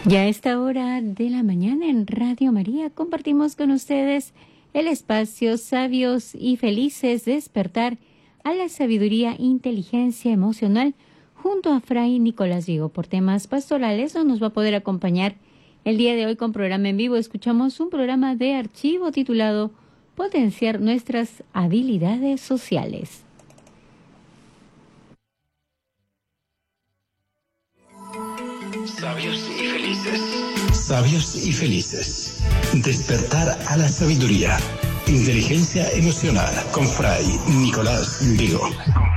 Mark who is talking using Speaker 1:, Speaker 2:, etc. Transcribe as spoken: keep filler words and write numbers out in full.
Speaker 1: Ya a esta hora de la mañana en Radio María compartimos con ustedes el espacio Sabios y Felices, despertar a la sabiduría, inteligencia emocional, junto a Fray Nicolás Vigo. Por temas pastorales no nos va a poder acompañar el día de hoy con programa en vivo. Escuchamos un programa de archivo titulado Potenciar nuestras habilidades sociales.
Speaker 2: Sabios y felices. Sabios y felices. Despertar a la sabiduría. Inteligencia emocional con Fray Nicolás Vigo.